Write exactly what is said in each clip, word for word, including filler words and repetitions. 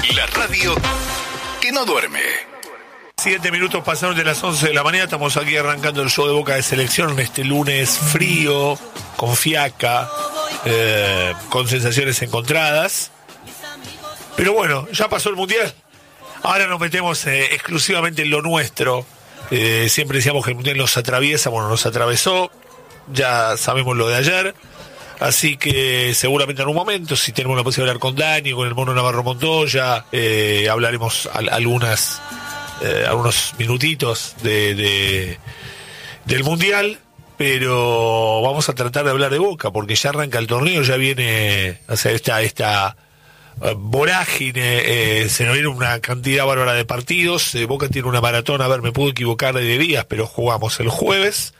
La radio que no duerme. Siete minutos pasaron de las once de la mañana. Estamos aquí arrancando el show de Boca de Selección en este lunes frío, con fiaca, eh, con sensaciones encontradas. Pero bueno, ya pasó el Mundial. Ahora nos metemos eh, exclusivamente en lo nuestro. Eh, siempre decíamos que el Mundial nos atraviesa. Bueno, nos atravesó. Ya sabemos lo de ayer. Así que seguramente en un momento, si tenemos la posibilidad de hablar con Dani, con el Mono Navarro Montoya, eh, hablaremos al, algunas, eh, algunos minutitos de, de del Mundial, pero vamos a tratar de hablar de Boca, porque ya arranca el torneo, ya viene, o sea, esta, esta uh, vorágine, eh, se nos viene una cantidad bárbara de partidos. eh, Boca tiene una maratón, a ver, me puedo equivocar de días, pero jugamos el jueves,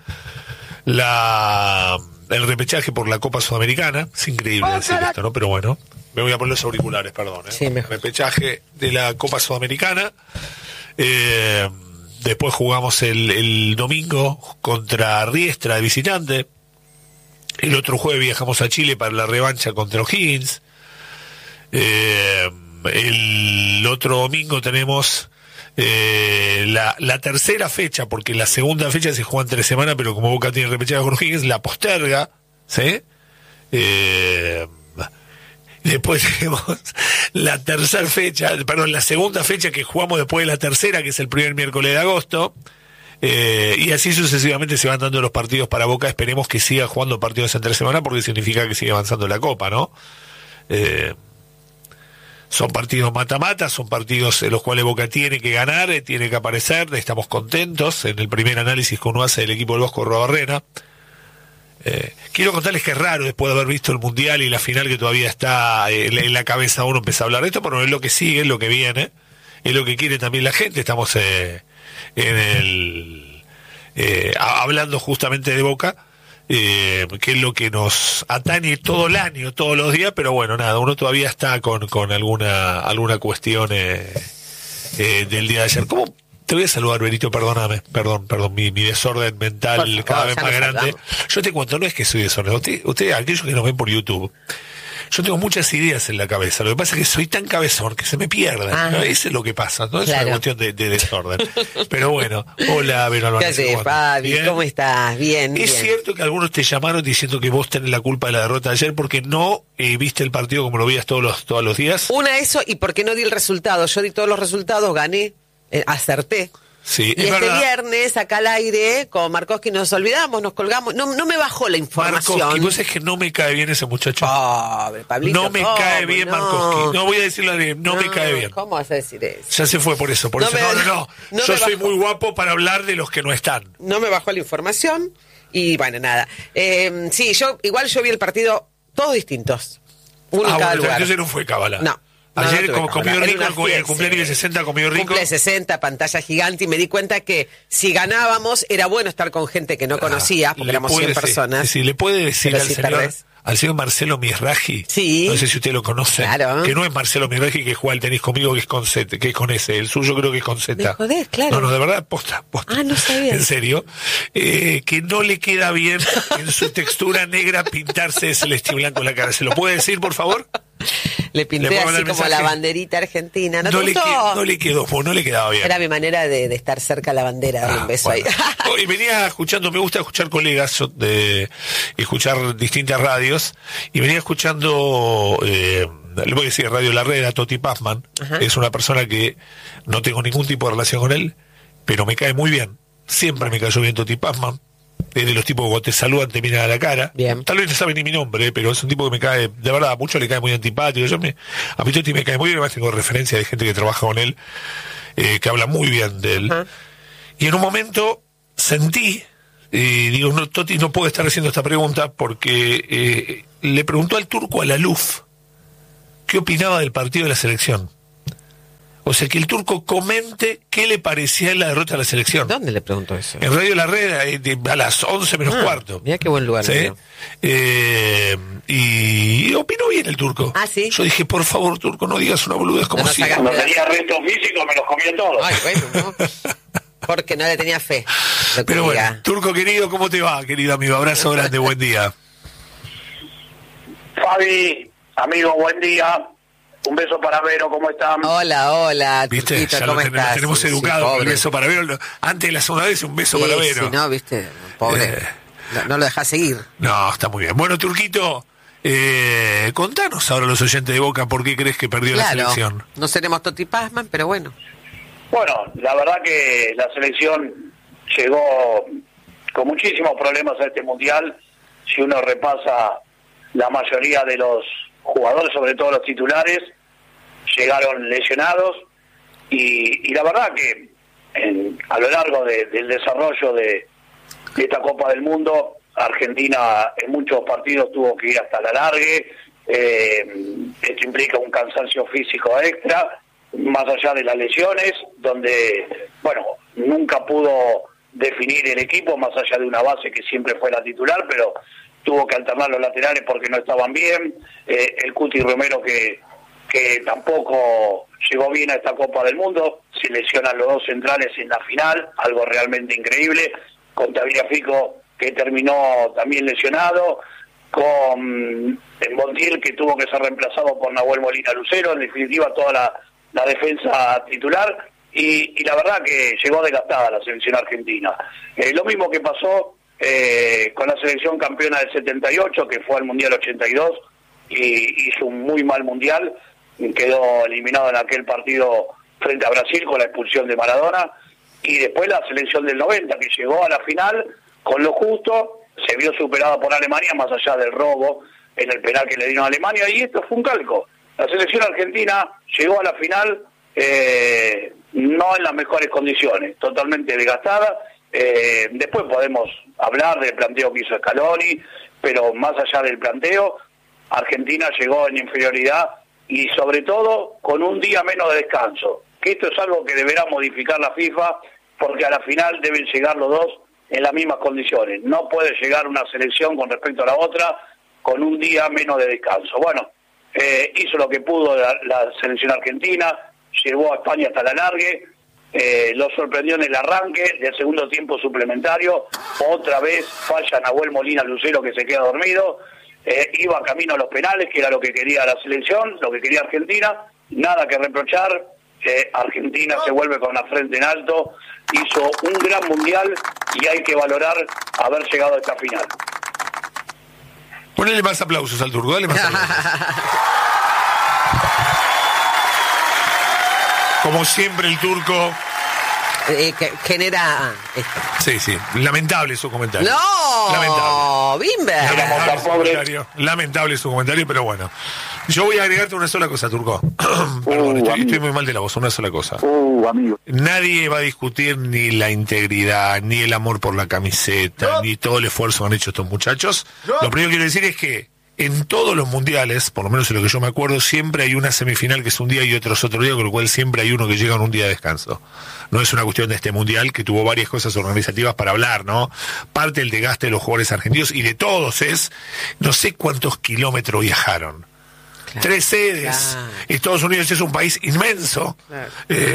la... el repechaje por la Copa Sudamericana. Es increíble oh, decir esto, ¿no? Pero bueno, me voy a poner los auriculares, perdón. ¿eh? Sí, mejor. Repechaje de la Copa Sudamericana. Eh, después jugamos el, el domingo contra Riestra de visitante. El otro jueves viajamos a Chile para la revancha contra O'Higgins. Eh, el otro domingo tenemos... Eh, la, la tercera fecha, porque la segunda fecha se juega en tres semanas, pero como Boca tiene repechaje con O'Higgins, la posterga, ¿sí? Eh, después tenemos la tercera fecha, perdón, la segunda fecha que jugamos después de la tercera, que es el primer miércoles de agosto, eh, y así sucesivamente se van dando los partidos para Boca. Esperemos que siga jugando partidos en tres semanas, porque significa que sigue avanzando la Copa, ¿no? Eh, Son partidos mata-mata, son partidos en los cuales Boca tiene que ganar, eh, tiene que aparecer. Estamos contentos en el primer análisis que uno hace del equipo del Bosco Arrobarrena. Eh, quiero contarles que es raro, después de haber visto el Mundial y la final que todavía está eh, en la cabeza, uno empieza a hablar de esto, pero es lo que sigue, es lo que viene, es lo que quiere también la gente. Estamos eh, en el eh, hablando justamente de Boca. Eh, que es lo que nos atañe todo el año, todos los días, pero bueno, nada, uno todavía está con, con alguna alguna cuestión eh, eh, del día de ayer. ¿Cómo? Te voy a saludar, Benito, perdóname, perdón, perdón, mi, mi desorden mental favor, cada vez más grande. Saludamos. Yo te cuento, no es que soy desordenado, ustedes, usted, aquellos que nos ven por YouTube, yo tengo muchas ideas en la cabeza, lo que pasa es que soy tan cabezón que se me pierden, ah, ¿no? Eso es lo que pasa, no es claro. Una cuestión de, de desorden. Pero bueno, hola, Vero Alvarez. ¿Qué haces, Fabi? ¿Cómo estás? Bien, Es bien. cierto que algunos te llamaron diciendo que vos tenés la culpa de la derrota de ayer porque no eh, viste el partido como lo veías todos los, todos los días. Una, eso, y porque no di el resultado. Yo di todos los resultados, gané, eh, acerté. Sí, y es este verdad. viernes, acá al aire, con Markovsky nos olvidamos, nos colgamos. No, no me bajó la información. Markovsky, vos es que no me cae bien ese muchacho. Pobre, Pablito, no me ¿cómo? cae bien no. Markovsky. No voy a decirlo bien, no, no me cae bien. ¿Cómo vas a decir eso? Ya se fue por eso, por no eso. Me, no, no, no. no Yo soy bajó. muy guapo para hablar de los que no están. No me bajó la información y bueno, nada. Eh, sí, yo igual yo vi el partido todos distintos. Uno ah, en cada bueno, lugar. entonces no fue cábala. No. Ayer no, no com- comió rico, el, el cumpleaños de sesenta comió rico. Cumple sesenta, pantalla gigante, y me di cuenta que si ganábamos era bueno estar con gente que no conocía, porque éramos cien personas. Sí, sí, le puede decir al si señor, perdés. al señor Marcelo Mizrahi, sí. no sé si usted lo conoce, claro. que no es Marcelo Mizrahi que juega al tenis conmigo, que es con Z, que es con S, el suyo creo que es con Z. Me jodés, claro. No, no, de verdad, posta, posta. Ah, no sabía. En serio, eh, que no le queda bien en su textura negra pintarse de celeste y blanco en la cara. ¿Se lo puede decir, por favor? Le pinté ¿Le así como la banderita argentina. ¿No, no, te le, gustó? que, no le quedó, no le quedaba bien. Era mi manera de, de estar cerca a la bandera, darle ah, un beso bueno. ahí. Y venía escuchando, me gusta escuchar colegas, de escuchar distintas radios, y venía escuchando, eh, le voy a decir Radio La Red, a Toti Pazman. Ajá. Es una persona que no tengo ningún tipo de relación con él, pero me cae muy bien. Siempre me cayó bien Toti Pazman. Es de los tipos que cuando te saludan te miran a la cara. Bien. Tal vez no sabe ni mi nombre, pero es un tipo que me cae, de verdad, a mucho le cae muy antipático. Yo me, a mí Toti me cae muy bien, además tengo referencia de gente que trabaja con él, eh, que habla muy bien de él. Uh-huh. Y en un momento sentí, eh, digo, no, Toti no puede estar haciendo esta pregunta porque eh, le preguntó al turco Alaluf qué opinaba del partido de la selección. O sea, que el turco comente qué le parecía la derrota de la selección. ¿Dónde le preguntó eso? En Radio La Red, a las once menos ah, cuarto. Mira qué buen lugar. ¿Sí? Eh, y opinó bien el turco. Ah, sí. Yo dije, por favor, turco, no digas una boludez como no si... Cuando tenía restos físicos me los comía todos. Ay, bueno, ¿no? Porque no le tenía fe. Pero bueno, diga. Turco querido, ¿cómo te va, querido amigo? Abrazo grande, buen día. Fabi, amigo, buen día. Un beso para Vero, ¿cómo están? Hola, hola, ¿Viste? Turquito, Ya ¿cómo lo tenemos, estás? tenemos Sí, educado sí, con el pobre. beso para Vero. Antes de la segunda vez, un beso Sí, para Vero. sí, no, viste, pobre. Eh. No, no lo dejás seguir. No, está muy bien. Bueno, Turquito, eh, contanos ahora a los oyentes de Boca por qué crees que perdió la Claro, selección. no seremos Toti Pazman, pero bueno. Bueno, la verdad que la selección llegó con muchísimos problemas a este mundial. Si uno repasa la mayoría de los jugadores, sobre todo los titulares, llegaron lesionados y, y la verdad que en, a lo largo de, del desarrollo de, de esta Copa del Mundo, Argentina en muchos partidos tuvo que ir hasta la largue. Eh, esto implica un cansancio físico extra, más allá de las lesiones, donde, bueno, nunca pudo definir el equipo, más allá de una base que siempre fue la titular, pero tuvo que alternar los laterales porque no estaban bien. Eh, el Cuti Romero que, que tampoco llegó bien a esta Copa del Mundo, se lesionan los dos centrales en la final, algo realmente increíble, con Tagliafico que terminó también lesionado, con Montiel que tuvo que ser reemplazado por Nahuel Molina Lucero, en definitiva toda la, la defensa titular, y, y la verdad que llegó desgastada la selección argentina. Eh, lo mismo que pasó eh, con la selección campeona del setenta y ocho, que fue al Mundial ochenta y dos, y hizo un muy mal Mundial, quedó eliminado en aquel partido frente a Brasil con la expulsión de Maradona, y después la selección del noventa, que llegó a la final con lo justo, se vio superada por Alemania, más allá del robo en el penal que le dieron a Alemania, y esto fue un calco. La selección argentina llegó a la final eh, no en las mejores condiciones, totalmente desgastada. Eh, después podemos hablar del planteo que hizo Scaloni, pero más allá del planteo, Argentina llegó en inferioridad y sobre todo con un día menos de descanso, que esto es algo que deberá modificar la FIFA, porque a la final deben llegar los dos en las mismas condiciones. No puede llegar una selección con respecto a la otra con un día menos de descanso. Bueno, eh, hizo lo que pudo la, la selección argentina, llevó a España hasta la largue, eh, lo sorprendió en el arranque del segundo tiempo suplementario, otra vez falla Nahuel Molina Lucero que se queda dormido, eh, iba camino a los penales, que era lo que quería la selección, lo que quería Argentina, nada que reprochar. Eh, Argentina se vuelve con la frente en alto, hizo un gran mundial y hay que valorar haber llegado a esta final. Ponele más aplausos al Turco, dale más aplausos. Como siempre el Turco... Eh, que genera esto. Sí, sí, lamentable su comentario. ¡No! Lamentable. ¡Bimber! Lamentable su, pobre. comentario, lamentable su comentario, pero bueno. Yo voy a agregarte una sola cosa, Turco. Perdón, estoy, estoy muy mal de la voz, una sola cosa. Uh, amigo. Nadie va a discutir ni la integridad, ni el amor por la camiseta, no. ni todo el esfuerzo que han hecho estos muchachos. No. Lo primero que quiero decir es que en todos los mundiales, por lo menos en lo que yo me acuerdo, siempre hay una semifinal que es un día y otro es otro día, con lo cual siempre hay uno que llega en un día de descanso. No es una cuestión de este mundial que tuvo varias cosas organizativas para hablar, ¿no? Parte del desgaste de los jugadores argentinos y de todos es, no sé cuántos kilómetros viajaron. Claro, Tres sedes. Claro. Estados Unidos es un país inmenso. Claro. Eh,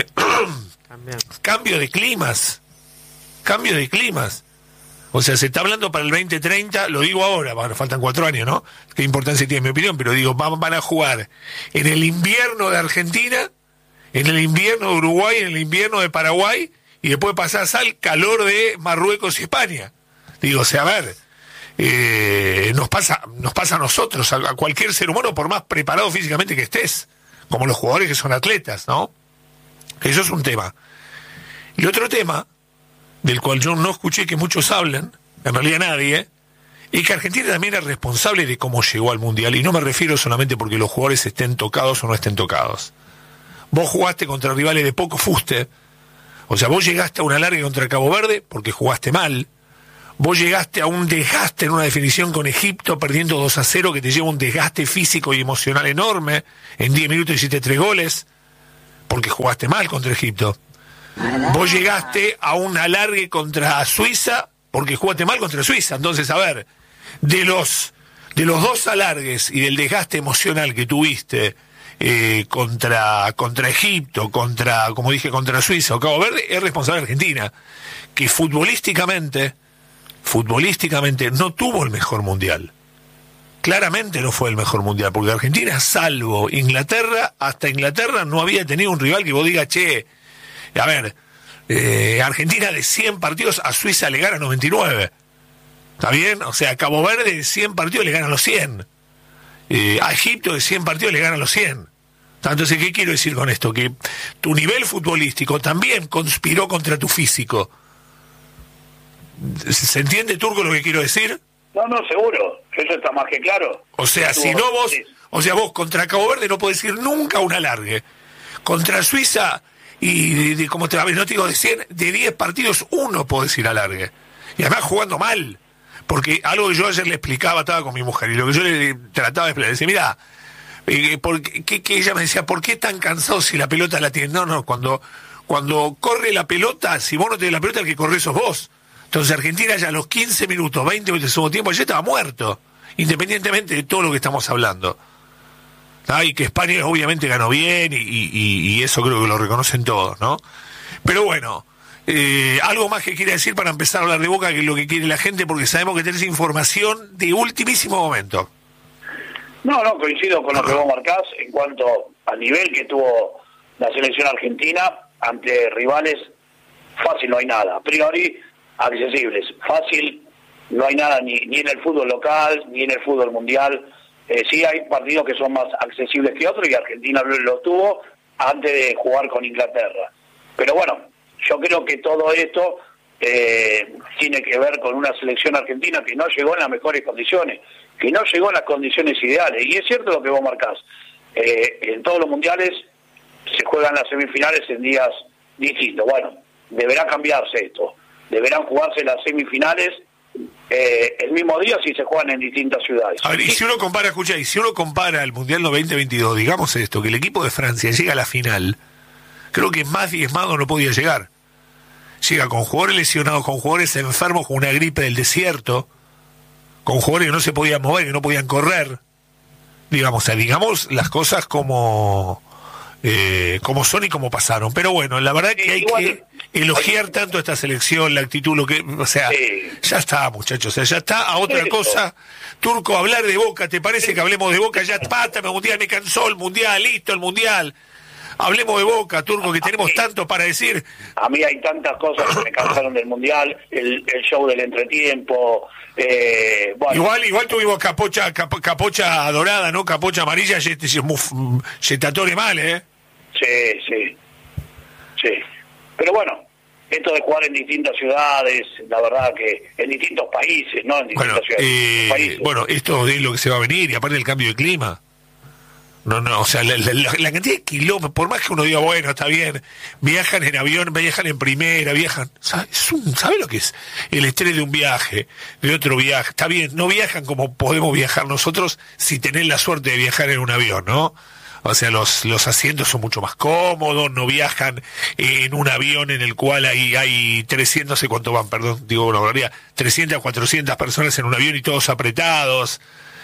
cambio de climas. Cambio de climas. O sea, se está hablando para el veinte treinta, lo digo ahora, bueno, faltan cuatro años, ¿no? Qué importancia tiene mi opinión, pero digo, van, van a jugar en el invierno de Argentina, en el invierno de Uruguay, en el invierno de Paraguay, y después pasás al calor de Marruecos y España. Digo, o sea, a ver, eh, nos pasa, nos pasa a nosotros, a, a cualquier ser humano, por más preparado físicamente que estés, como los jugadores que son atletas, ¿no? Eso es un tema. Y otro tema, del cual yo no escuché que muchos hablen, en realidad nadie, y que Argentina también es responsable de cómo llegó al Mundial, y no me refiero solamente porque los jugadores estén tocados o no estén tocados. Vos jugaste contra rivales de poco fuste, o sea, vos llegaste a una larga contra Cabo Verde porque jugaste mal, vos llegaste a un desgaste en una definición con Egipto perdiendo dos a cero que te lleva un desgaste físico y emocional enorme, en diez minutos hiciste tres goles, porque jugaste mal contra Egipto. Vos llegaste a un alargue contra Suiza porque jugaste mal contra Suiza. Entonces, a ver, de los de los dos alargues y del desgaste emocional que tuviste eh, contra contra Egipto, contra, como dije, contra Suiza o Cabo Verde, es responsable Argentina, que futbolísticamente futbolísticamente no tuvo el mejor mundial. claramente no fue el mejor mundial, porque Argentina, salvo Inglaterra, hasta Inglaterra no había tenido un rival que vos digas, che, a ver, eh, Argentina de cien partidos a Suiza le gana noventa y nueve. ¿Está bien? O sea, Cabo Verde de cien partidos le gana los cien. Eh, a Egipto de cien partidos le gana los cien. Entonces, ¿qué quiero decir con esto? Que tu nivel futbolístico también conspiró contra tu físico. ¿Se entiende, Turco, lo que quiero decir? No, no, seguro. Eso está más que claro. O sea, si no vos, o sea, vos contra Cabo Verde no podés ir nunca un alargue. Contra Suiza, y de, de, como te no te digo de cien, de diez partidos, uno podés ir alargue. Y además jugando mal. Porque algo que yo ayer le explicaba, estaba con mi mujer, y lo que yo le trataba de explicar, decía, mira, eh, porque, que, que ella me decía, ¿por qué tan cansado si la pelota la tiene? No, no, cuando, cuando corre la pelota, si vos no tenés la pelota, el que corre sos vos. Entonces Argentina ya a los quince minutos, veinte minutos de segundo tiempo, ya estaba muerto, independientemente de todo lo que estamos hablando. ¿Ah? Y que España obviamente ganó bien, y, y, y eso creo que lo reconocen todos, ¿no? Pero bueno, eh, algo más que quiere decir para empezar a hablar de Boca, que es lo que quiere la gente, porque sabemos que tenés información de ultimísimo momento. No, no, coincido con lo que vos marcás en cuanto al nivel que tuvo la selección argentina ante rivales. Fácil no hay nada, a priori accesibles. Fácil no hay nada ni, ni en el fútbol local, ni en el fútbol mundial. Eh, sí hay partidos que son más accesibles que otros, y Argentina lo, lo tuvo antes de jugar con Inglaterra. Pero bueno, yo creo que todo esto eh, tiene que ver con una selección argentina que no llegó en las mejores condiciones, que no llegó en las condiciones ideales. Y es cierto lo que vos marcás. Eh, en todos los mundiales se juegan las semifinales en días distintos. Bueno, deberá cambiarse esto. Deberán jugarse las semifinales eh, el mismo día si se juegan en distintas ciudades. A ver, y si uno compara, escucha, y si uno compara el Mundial veinte veintidós, digamos esto, que el equipo de Francia llega a la final, creo que más diezmado no podía llegar. Llega con jugadores lesionados, con jugadores enfermos con una gripe del desierto, con jugadores que no se podían mover, que no podían correr. Digamos, o sea, digamos las cosas como eh, como son y como pasaron. Pero bueno, la verdad que hay que elogiar tanto a esta selección, la actitud, lo que, o sea, sí. Ya está, muchachos, o sea, ya está. A otra cosa, Turco, hablar de Boca, ¿te parece que hablemos de Boca? Ya, pátame, mundial, me cansó el mundial, listo el mundial. Hablemos de Boca, Turco, que tenemos tanto para decir. A mí hay tantas cosas que me cansaron del mundial, el, el show del entretiempo. Eh, bueno. Igual, igual tuvimos capocha, cap, capocha dorada, ¿no? Capocha amarilla, yetatore mal, ¿eh? Sí, sí, sí. Pero bueno, esto de jugar en distintas ciudades, la verdad que en distintos países, ¿no? En distintas bueno, ciudades. Eh, países. Bueno, esto es lo que se va a venir, y aparte del cambio de clima. No, no, o sea, la, la, la cantidad de kilómetros, por más que uno diga, bueno, está bien, viajan en avión, viajan en primera, viajan, ¿sabes ¿sabe lo que es el estrés de un viaje, de otro viaje? Está bien, no viajan como podemos viajar nosotros si tenés la suerte de viajar en un avión, ¿no? O sea, los, los asientos son mucho más cómodos, no viajan en un avión en el cual hay, hay trescientos, no sé cuánto van, perdón, digo una barbaridad, trescientas, cuatrocientas personas en un avión y todos apretados.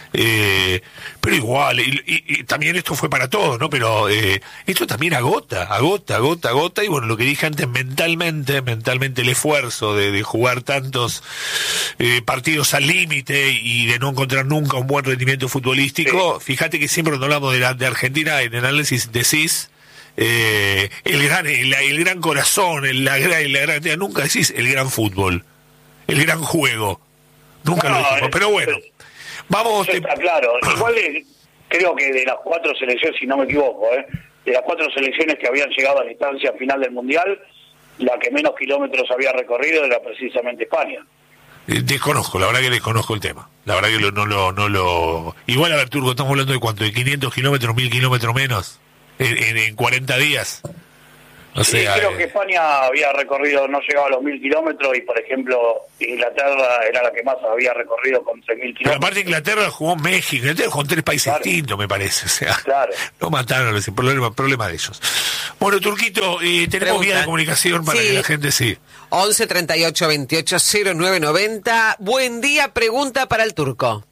Eh, pero igual, y, y, y también esto fue para todos, ¿no? Pero eh, esto también agota, agota, agota, agota, y bueno, lo que dije antes, mentalmente, mentalmente el esfuerzo de, de jugar tantos eh, partidos al límite y de no encontrar nunca un buen rendimiento futbolístico. Sí. Fíjate que siempre cuando hablamos de, la, de Argentina, en el análisis decís eh, el gran el, el gran corazón, el, la, la, la gran, nunca decís el gran fútbol, el gran juego, nunca no, lo dijimos, pero bueno. Vamos, eso está claro. Igual eh, creo que de las cuatro selecciones, si no me equivoco, eh, de las cuatro selecciones que habían llegado a la instancia final del Mundial, la que menos kilómetros había recorrido era precisamente España. Eh, desconozco, la verdad que desconozco el tema. La verdad que lo, no lo... no lo Igual, a ver, Turco, estamos hablando de cuánto, de quinientos kilómetros, mil kilómetros menos, en, en, en cuarenta días. O sí, sea, creo eh... que España había recorrido, no llegaba a los mil kilómetros, y por ejemplo Inglaterra era la que más había recorrido con tres mil kilómetros. Pero aparte Inglaterra jugó México, Inglaterra jugó en tres países claro. distintos, me parece. O sea, claro. No mataron, ese problema, problema de ellos. Bueno, Turquito, eh, tenemos Pregunta. vía de comunicación para sí. que la gente sí. once treinta y ocho veintiocho cero nueve noventa. Buen día, pregunta para el Turco.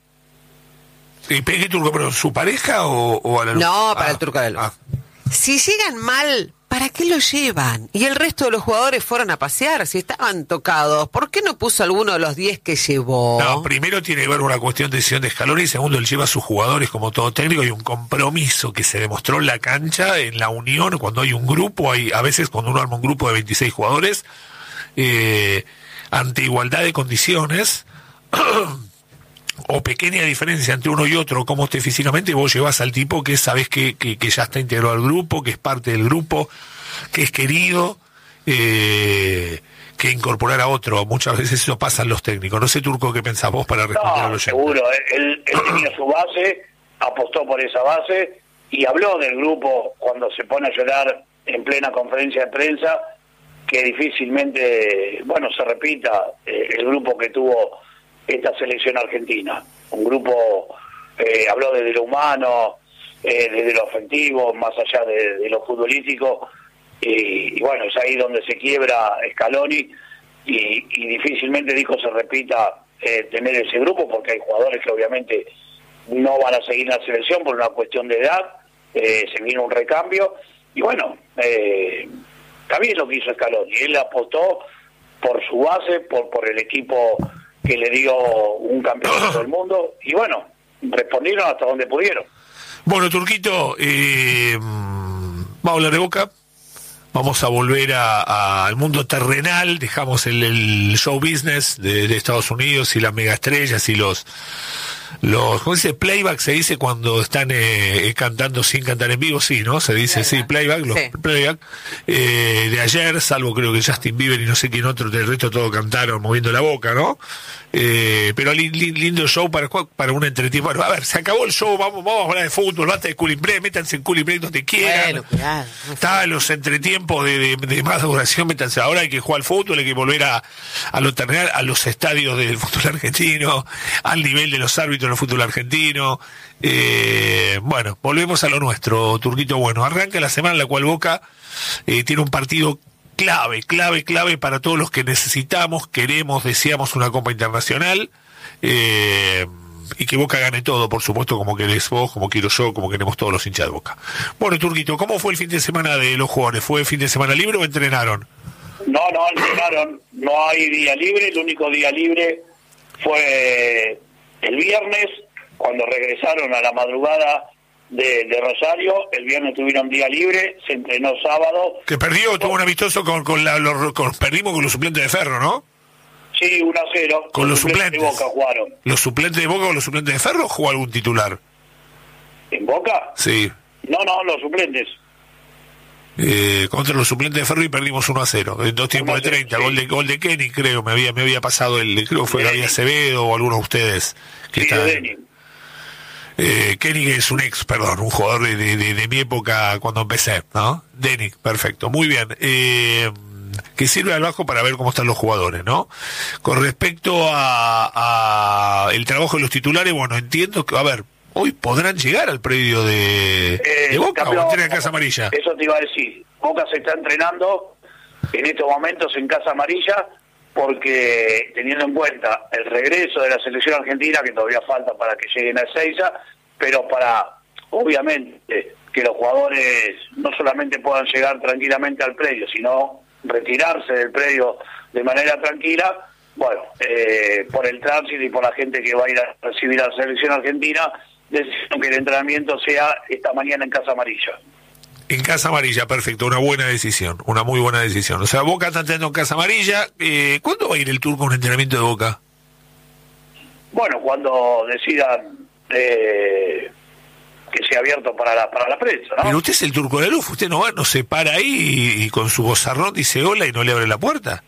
¿Y qué Turco, pero su pareja o, o a la luz? No, para ah, el Turco de la luz. Ah. Si llegan mal, ¿para qué lo llevan? Y el resto de los jugadores fueron a pasear, si estaban tocados. ¿Por qué no puso alguno de los diez que llevó? No, primero tiene que ver una cuestión de decisión de Scaloni, y segundo, él lleva a sus jugadores como todo técnico, y un compromiso que se demostró en la cancha, en la unión, cuando hay un grupo, hay a veces cuando uno arma un grupo de veintiséis jugadores, eh, ante igualdad de condiciones, o pequeña diferencia entre uno y otro, cómo esté físicamente, vos llevas al tipo que sabés que, que, que ya está integrado al grupo, que es parte del grupo, que es querido, eh, que incorporar a otro. Muchas veces eso pasa en los técnicos. No sé, Turco, qué pensás vos para responder no, a los seguro, él, él tenía su base, apostó por esa base y habló del grupo cuando se pone a llorar en plena conferencia de prensa, que difícilmente, bueno, se repita eh, el grupo que tuvo esta selección argentina. Un grupo, eh, habló desde lo humano, eh, desde lo afectivo, más allá de, de lo futbolístico, y, y bueno, es ahí donde se quiebra Scaloni, y, y difícilmente, dijo, se repita eh, tener ese grupo, porque hay jugadores que obviamente no van a seguir en la selección por una cuestión de edad, eh, se viene un recambio, y bueno, eh, está bien lo que hizo Scaloni, él apostó por su base, por, por el equipo que le dio un campeonato del mundo, y bueno, respondieron hasta donde pudieron. Bueno, Turquito, eh, vamos a hablar de Boca, vamos a volver a, a, al mundo terrenal, dejamos el, el show business de, de Estados Unidos y las megaestrellas y los, los, ¿cómo se dice? Playback se dice cuando están eh, cantando sin cantar en vivo, sí, ¿no? Se dice, playback. sí, playback, los sí. playback, eh, de ayer, salvo creo que Justin Bieber y no sé quién otro, del resto todos cantaron moviendo la boca, ¿no? Eh, pero li, li, lindo show para para un entretiempo. Bueno, a ver, se acabó el show, vamos, vamos a hablar de fútbol, basta de Cooling Break, métanse en Cooling Break donde quieran. Bueno, cuidado. Está en los entretiempos de, de, de más duración, métanse. Ahora hay que jugar al fútbol, hay que volver a, a lo terrenal, a los estadios del fútbol argentino, al nivel de los árbitros del fútbol argentino. Eh, bueno, volvemos a lo nuestro, Turquito. Bueno, arranca la semana en la cual Boca eh, tiene un partido clave, clave, clave para todos los que necesitamos, queremos, deseamos una Copa Internacional, eh, y que Boca gane todo, por supuesto, como querés vos, como quiero yo, como queremos todos los hinchas de Boca. Bueno, Turquito, ¿cómo fue el fin de semana de los jugadores? ¿Fue fin de semana libre o entrenaron? No, no entrenaron, no hay día libre, el único día libre fue el viernes, cuando regresaron a la madrugada De, de Rosario. El viernes tuvieron día libre, se entrenó sábado. Que perdió, tuvo un amistoso con, con, la, los, con perdimos con los suplentes de Ferro, ¿no? Sí, uno a cero. Con los, los suplentes. De Boca jugaron. ¿Los suplentes de Boca o los suplentes de Ferro o jugó algún titular? ¿En Boca? Sí. No, no, los suplentes. Eh, contra los suplentes de Ferro y perdimos uno a cero. En dos tiempos de treinta, sí. gol de gol de Kenny, creo, me había me había pasado el, creo que fue Gabriel Acevedo o alguno de ustedes que sí, están. Eh, Kenny es un ex, perdón, un jugador de, de, de mi época cuando empecé, ¿no? Denik, perfecto, muy bien. Eh, que sirve al bajo para ver cómo están los jugadores, ¿no? Con respecto a, a el trabajo de los titulares, bueno, entiendo que, a ver, hoy podrán llegar al predio de, eh, de Boca campeón, o entrenan en Casa Amarilla. Eso te iba a decir, Boca se está entrenando en estos momentos en Casa Amarilla, porque teniendo en cuenta el regreso de la selección argentina, que todavía falta para que lleguen a Ezeiza, pero para, obviamente, que los jugadores no solamente puedan llegar tranquilamente al predio, sino retirarse del predio de manera tranquila, bueno, eh, por el tránsito y por la gente que va a ir a recibir a la selección argentina, decidieron que el entrenamiento sea esta mañana en Casa Amarilla. En Casa Amarilla, perfecto, una buena decisión, una muy buena decisión. O sea, Boca está entrenando en Casa Amarilla. Eh, ¿Cuándo va a ir el Turco a un entrenamiento de Boca? Bueno, cuando decidan eh, que sea abierto para la para la prensa, ¿no? Pero usted es el Turco de la Luz, usted no va, no se para ahí y, y con su vozarrón dice hola y no le abre la puerta.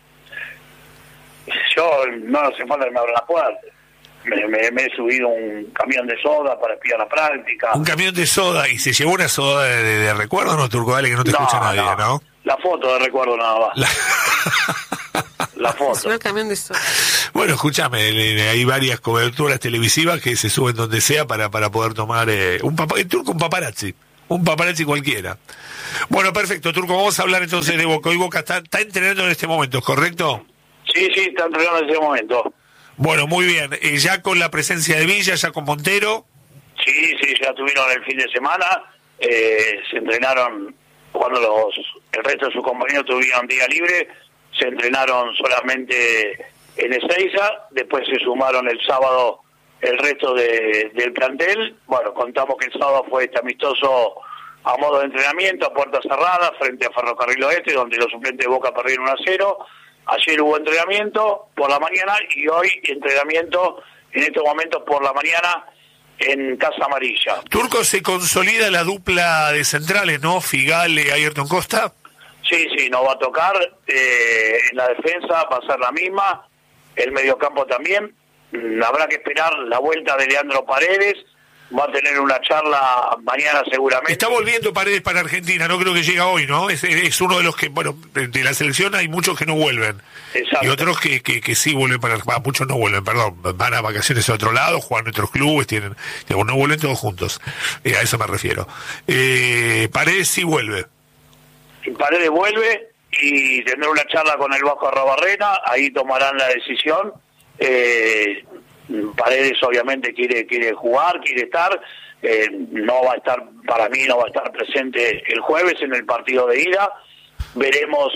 Yo no hace falta que me abra la puerta. Me, me, me he subido un camión de soda para espiar la práctica. Un camión de soda y se llevó una soda de, de, de recuerdo, ¿no, Turco? Dale, que no te no, escucha nadie, ¿no? ¿no? La foto de recuerdo nada más. La, la foto. El camión de soda. Bueno, escúchame, hay varias coberturas televisivas que se suben donde sea para, para poder tomar eh, un papa, el Turco un paparazzi, un paparazzi cualquiera. Bueno, perfecto, Turco, vamos a hablar entonces de Boca. Hoy Boca está, está entrenando en este momento, ¿correcto? Sí, sí, está entrenando en este momento. Bueno, muy bien. Eh, ya con la presencia de Villa, ya con Montero. Sí, sí, ya tuvieron el fin de semana. Eh, se entrenaron cuando los el resto de sus compañeros tuvieron día libre, se entrenaron solamente en Ezeiza, después se sumaron el sábado el resto de, del plantel. Bueno, contamos que el sábado fue este amistoso a modo de entrenamiento, a puertas cerradas, frente a Ferrocarril Oeste, donde los suplentes de Boca perdieron uno a cero. Ayer hubo entrenamiento por la mañana y hoy entrenamiento en estos momentos por la mañana en Casa Amarilla. Turco, se consolida la dupla de centrales, ¿no? Figale, Ayrton Costa. Sí, sí, nos va a tocar. Eh, en la defensa va a ser la misma, el mediocampo también. Mm, habrá que esperar la vuelta de Leandro Paredes. Va a tener una charla mañana seguramente. Está volviendo Paredes para Argentina, no creo que llega hoy, ¿no? Es, es uno de los que, bueno, de, de la selección hay muchos que no vuelven. Exacto. Y otros que, que, que sí vuelven para... Ah, muchos no vuelven, perdón. Van a vacaciones a otro lado, juegan en otros clubes, tienen... Digamos, no vuelven todos juntos. Eh, a eso me refiero. Eh, Paredes sí vuelve. Paredes vuelve y tendrá una charla con el Vasco Arrobarrena, ahí tomarán la decisión. Eh... Paredes obviamente quiere quiere jugar, quiere estar, eh, no va a estar, para mí no va a estar presente el jueves en el partido de ida. Veremos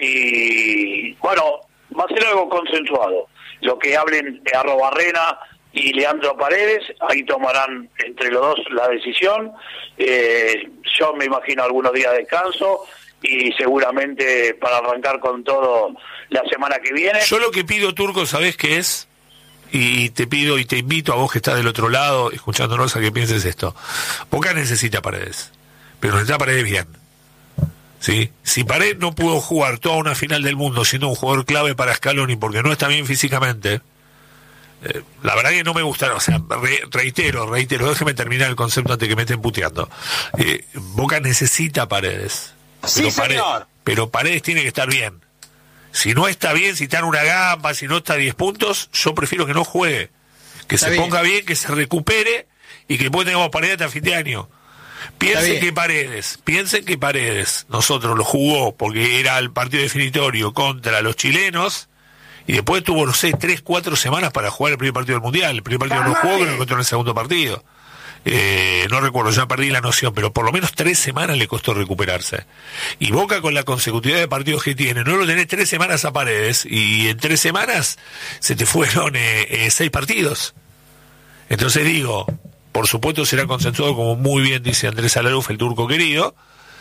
si, bueno, va a ser algo consensuado. Lo que hablen de Arrobarrena y Leandro Paredes, ahí tomarán entre los dos la decisión. Eh, yo me imagino algunos días de descanso y seguramente para arrancar con todo la semana que viene. Yo lo que pido, Turco, ¿sabés qué es? Y te pido y te invito a vos que estás del otro lado, escuchándonos, a que pienses esto. Boca necesita Paredes, pero necesita Paredes bien. ¿Sí? Si Paredes no pudo jugar toda una final del mundo siendo un jugador clave para Scaloni porque no está bien físicamente, eh, la verdad que no me gusta, o sea, re, reitero, reitero, déjeme terminar el concepto antes que me estén puteando. Eh, Boca necesita Paredes. Pero, Sí, Paredes, señor. pero Paredes tiene que estar bien. Si no está bien, si está en una gamba, si no está a diez puntos, yo prefiero que no juegue. Que Está se bien. ponga bien, que se recupere y que después tengamos Paredes hasta fin de año. Piensen bien. que Paredes, piensen que Paredes, nosotros lo jugó porque era el partido definitorio contra los chilenos y después tuvo, no sé, tres, cuatro semanas para jugar el primer partido del Mundial. El primer partido no jugó, que lo encontró en el segundo partido. Eh, no recuerdo, ya perdí la noción, pero por lo menos tres semanas le costó recuperarse. Y Boca, con la consecutividad de partidos que tiene, no lo tenés tres semanas a Paredes y en tres semanas se te fueron eh, eh, seis partidos. Entonces digo, por supuesto será consensuado, como muy bien dice Andrés Alaruf, el turco querido,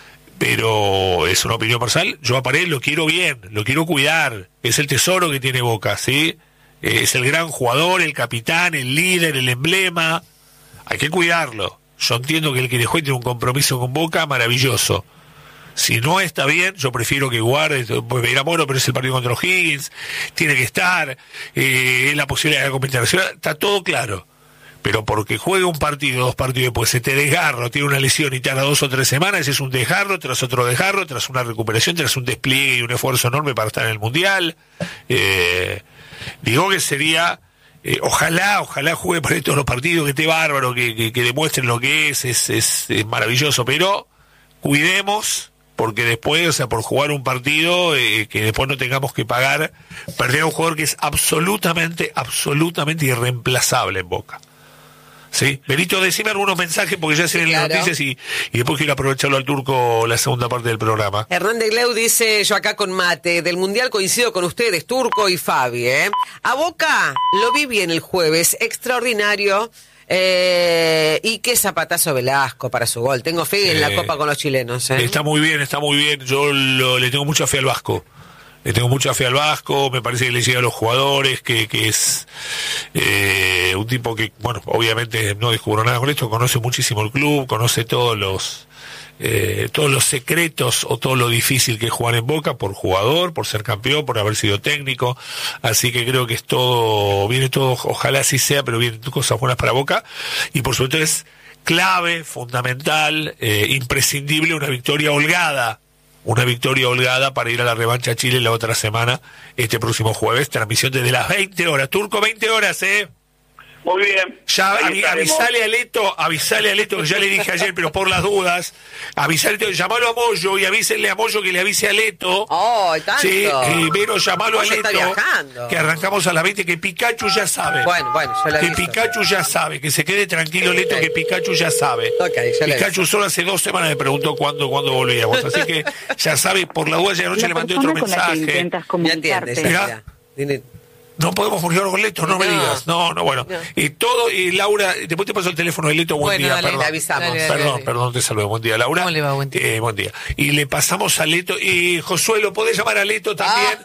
pero es una opinión personal. Yo a Paredes lo quiero bien, lo quiero cuidar, es el tesoro que tiene Boca, ¿sí? Eh, es el gran jugador, el capitán, el líder, el emblema. Hay que cuidarlo. Yo entiendo que el que dejó tiene un compromiso con Boca maravilloso. Si no está bien, yo prefiero que guarde, pues me dirá, bueno, pero es el partido contra O'Higgins, tiene que estar, eh, es la posibilidad de la competición, está todo claro. Pero porque juegue un partido, dos partidos, después se te desgarra, tiene una lesión y te hará dos o tres semanas, es un desgarro, tras otro desgarro, tras una recuperación, tras un despliegue y un esfuerzo enorme para estar en el Mundial. Eh, digo que sería... Eh, ojalá, ojalá juegue para todos los partidos, que esté bárbaro, que, que, que demuestren lo que es, es, es, es maravilloso, pero cuidemos, porque después, o sea, por jugar un partido, eh, que después no tengamos que pagar, perder a un jugador que es absolutamente, absolutamente irreemplazable en Boca. ¿Sí? Benito, decime algunos mensajes porque ya se ven Sí, las claro. noticias y, y después quiero aprovecharlo al turco la segunda parte del programa. Hernán de Gleu dice, yo acá con mate, del Mundial coincido con ustedes, Turco y Fabi, ¿eh? A Boca lo vi bien el jueves, extraordinario, eh, y qué zapatazo Velasco para su gol. Tengo fe en la Eh, Copa con los chilenos, ¿eh? Está muy bien, está muy bien. Yo lo- le tengo mucha fe al Vasco. Le tengo mucha fe al Vasco, me parece que le llega a los jugadores, que, que es eh, un tipo que, bueno, obviamente no descubrió nada con esto, conoce muchísimo el club, conoce todos los eh, todos los secretos o todo lo difícil que es jugar en Boca por jugador, por ser campeón, por haber sido técnico, así que creo que es todo, viene todo, ojalá así sea, pero vienen cosas buenas para Boca, y por supuesto es clave, fundamental, eh, imprescindible una victoria holgada, una victoria holgada para ir a la revancha a Chile la otra semana, este próximo jueves, transmisión desde las veinte horas, Turco, veinte horas, ¿eh? Muy bien. Ya Ahí avi- estaremos. avisale a Leto, avisale a Leto, que ya le dije ayer, pero por las dudas, avisale, llamalo a Moyo y avísenle a Moyo que le avise a Leto. ¡Oh, tanto! Sí, eh, pero llamalo a Moyo está Leto, viajando. que arrancamos a las veinte, que Pikachu ya sabe. Bueno, bueno, yo le Que aviso. Pikachu ya sabe, que se quede tranquilo Leto, que Pikachu ya sabe. Ok, yo le Pikachu aviso. solo hace dos semanas me preguntó cuándo, cuándo volvíamos, así que ya sabe, por la duda ya anoche La le mandé otro persona con la que mensaje. intentas Ya entiendes, comunicarte. Mirá. ya. Dile- No podemos comunicarnos con Leto, no, me No. digas. No, no, bueno. No. Y todo, y Laura, después te paso el teléfono de Leto, buen Bueno, día, dale, perdón. le avisamos. Dale, dale, Perdón, dale. perdón, te saludo. Buen día, Laura. ¿Cómo le va? Buen día. Eh, buen día. Y le pasamos a Leto. Y Josué, ¿lo podés llamar a Leto también?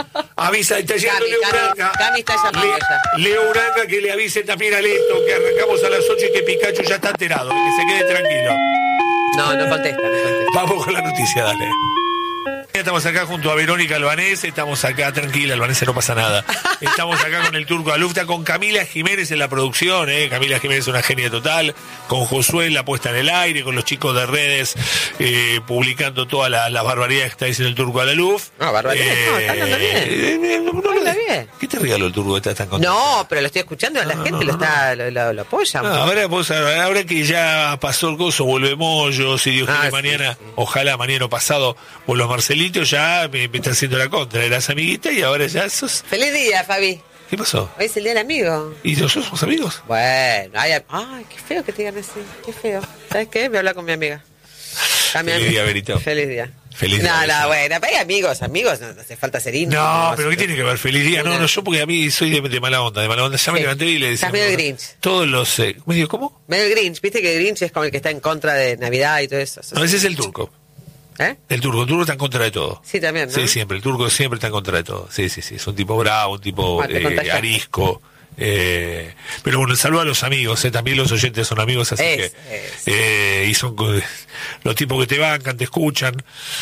Avisa, está llegando Cami, Leo Cami, Uranga. Cami está llamando Le- ya. Leo Uranga que le avise también a Leto que arrancamos a las ocho y que Pikachu ya está enterado. Que se quede tranquilo. No, no contesta, no contesta. Vamos con la noticia, dale. Estamos acá junto a Verónica Albanese, estamos acá, tranquila, Albanese, no pasa nada. Estamos acá con el Turco Alufta, con Camila Jiménez en la producción, ¿eh? Camila Jiménez es una genia total, con Josué en la puesta en el aire, con los chicos de redes eh, publicando todas las las barbaridades que está diciendo el Turco Aluf. No, barbaridades, no, está hablando bien. eh, eh, no, no, Habla bien. ¿Qué te regaló el Turco que estás tan contento? No, pero lo estoy escuchando, la gente lo está lo, lo, lo apoya. No, ahora, vos, ahora que ya pasó el coso, vuelve Moyo, si Dios Ah, quiere sí, mañana, sí. ojalá mañana o pasado vuelva Marcelito, ya me, me está haciendo la contra, eras amiguita y ahora ya sos... Feliz día, Fabi. ¿Qué pasó? Hoy es el día del amigo. ¿Y nosotros somos amigos? Bueno, ay, ay, qué feo que te digan así, qué feo. ¿Sabes qué? Voy a hablar con mi amiga. A mi Feliz amiga. día, Berito. Feliz día. Feliz día, No, Berito. no, bueno, pero hay amigos, amigos, no, no hace falta ser íntimo. No, pero ¿qué tiene que ver? Feliz día. No, Una- no, yo porque a mí soy de, de mala onda, de mala onda. Ya me Sí. levanté y le decía... Estás medio Grinch. Todos los... Eh, ¿medio cómo? Medio el Grinch, viste que el Grinch es como el que está en contra de Navidad y todo eso. No, ese es el turco. ¿Eh? El turco, el turco está en contra de todo. Sí, también, ¿no? Sí, siempre. El turco siempre está en contra de todo. Sí, sí, sí. Es un tipo bravo, un tipo Ah, te eh, contagiaste. arisco. Eh, pero bueno, saludo a los amigos. Eh, también los oyentes son amigos, así Es, que. es. Eh, y son co- los tipos que te bancan, te escuchan.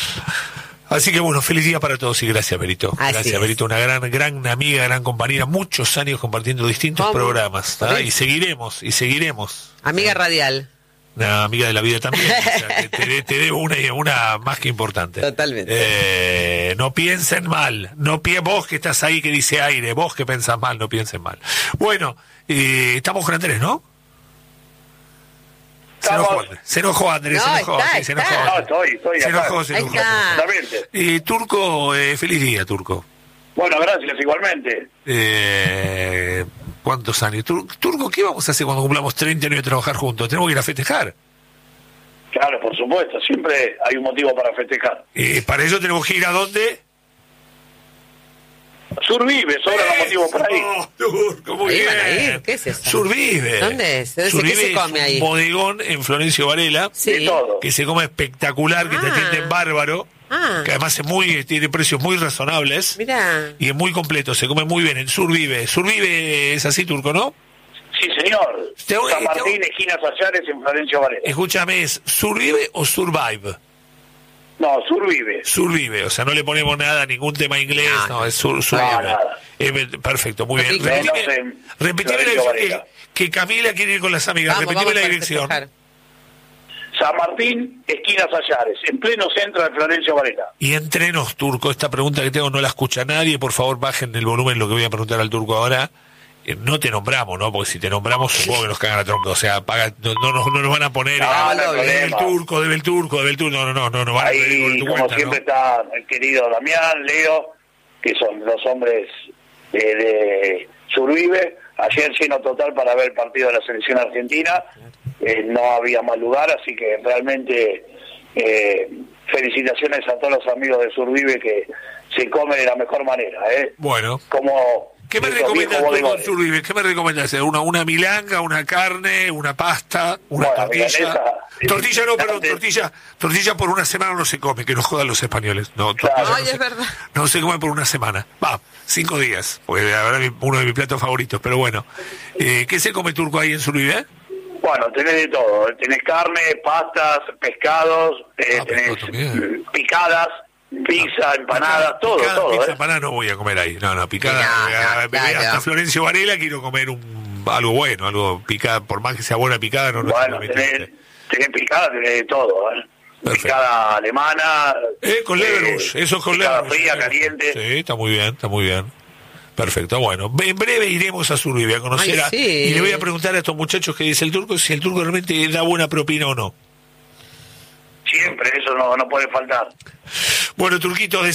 Así que bueno, feliz día para todos y gracias, Berito. Así Gracias, es. Berito. Una gran, gran amiga, gran compañera. Muchos años compartiendo distintos ¿Cómo? programas. Por ¿tá? eso. Y seguiremos, y seguiremos. Amiga radial. Una amiga de la vida también. O sea, te, te- te debo una, una más que importante. Totalmente. Eh, no piensen mal. No pi vos que estás ahí que dice aire. Vos que pensás mal, no piensen mal. Bueno, eh, estamos con Andrés, ¿no? Se Estamos. enojó Andrés. Se enojó Andrés. No, se enojó. está, sí, se está. enojó. No, estoy, estoy Se acá. enojó, se Ahí enojó. está. Exactamente. Eh, Turco, eh, feliz día, Turco. Bueno, gracias, igualmente. Eh, ¿Cuántos años? Tur- Turco, ¿qué vamos a hacer cuando cumplamos treinta años de trabajar juntos? Tenemos que ir a festejar. Claro, por supuesto, siempre hay un motivo para festejar. Eh, para eso tenemos que ir a dónde? Survive, sobran los motivos para ir. Oh, Turco, muy Ahí bien. van a ir, ¿qué es eso? Survive. ¿Dónde es? ¿Qué Survive se come es ahí? un bodegón en Florencio Varela, Sí. De todo. que se come espectacular, que te Ah. atienden bárbaro, Ah. que además es muy, tiene precios muy razonables Mirá. y es muy completo, se come muy bien en Survive. Survive es así, Turco, ¿no? Sí, señor. Te voy- San te Martín, voy- esquina Sayares, en Florencio Varela. Escúchame, ¿es Survive o Survive? No, Survive. Survive, o sea, no le ponemos nada, ningún tema inglés, No, no, es sur, Survive. no, nada. Eh, perfecto, muy bien. Menos Repetime, en repetime la Florencio dirección, Varela. que, que Camila quiere ir con las amigas, Vamos, repetime vamos la para dirección. festejar. San Martín, esquina Sayares, en pleno centro de Florencio Varela. Y entrenos, Turco, esta pregunta que tengo no la escucha nadie, por favor bajen el volumen lo que voy a preguntar al Turco ahora. Eh, no te nombramos, ¿no? Porque si te nombramos supongo que nos cagan a tronco, o sea, paga, no, no, nos- no nos van a poner No, ah, no hay debe el problema. Turco, debe el Turco, debe el Turco, no, no, no, no, no van a pedir por Ahí, tu como cuenta, siempre, ¿no? está el querido Damián, Leo, que son los hombres de, de Survive. Ayer lleno total para ver el partido de la selección argentina. Eh, no había más lugar, así que realmente eh, felicitaciones a todos los amigos de Survive que se come de la mejor manera. ¿eh? Bueno. Como ¿Qué me esos recomiendas viejos tú con bodegones. Survive? ¿Qué me recomiendas? ¿Una, una milanga, una carne, una pasta, una Bueno, tortilla? milanesa, Tortilla no, perdón, antes- tortilla, tortilla por una semana no se come, que nos jodan los españoles. No, Claro. tortilla Ay, no es se- verdad. No se come por una semana. Va, cinco días, porque la verdad es uno de mis platos favoritos, pero bueno. Eh, ¿Qué se come turco ahí en Survive? Bueno, tenés de todo. Tenés carne, pastas, pescados, eh, Ah, tenés pescado también. picadas, pizza, empanadas, todo, Picada, todo. pizza, ¿eh? empanada no voy a comer ahí. No, no, picada. No, no, eh, claro. hasta Florencio Varela quiero comer un algo bueno, algo picada, por más que sea buena picada, no, no Bueno, no, tenés, tenés picada, tenés de todo. ¿eh? Perfecto. Picada alemana. Eh, con eh, Leverbush, eso es con picada Leverbush. fría, eh. caliente. Sí, está muy bien, está muy bien. Perfecto, bueno, en breve iremos a Zurribia a conocer. Ay, a, sí. y le voy a preguntar a estos muchachos que dice el turco si el turco realmente da buena propina o no. Siempre, eso no, no puede faltar. Bueno, Turquito,